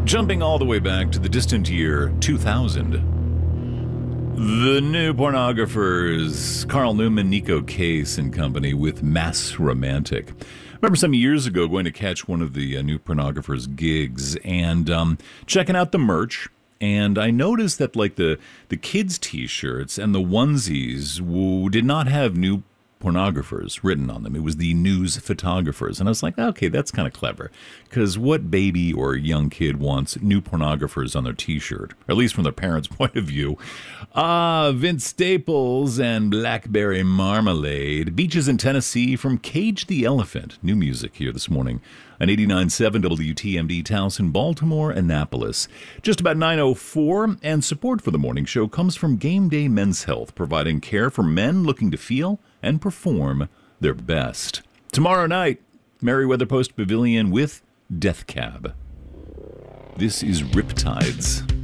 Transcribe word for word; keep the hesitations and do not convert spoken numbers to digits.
Jumping all the way back to the distant year two thousand, the new pornographers, Carl Newman, Nico Case and company with Mass Romantic. Remember some years ago going to catch one of the uh, new pornographers' gigs and um, checking out the merch. And I noticed that like the, the kids' t-shirts and the onesies w- did not have new pornographers written on them. It was the news photographers. And I was like, okay, that's kind of clever. Because what baby or young kid wants new pornographers on their t-shirt? Or at least from their parents' point of view. Ah, Vince Staples and Blackberry Marmalade. Beaches in Tennessee from Cage the Elephant. New music here this morning on eighty-nine point seven W T M D Towson, Baltimore, Annapolis. Just about nine oh four, and support for the morning show comes from Game Day Men's Health, providing care for men looking to feel and perform their best. Tomorrow night, Merriweather Post Pavilion with Death Cab. This is Riptides.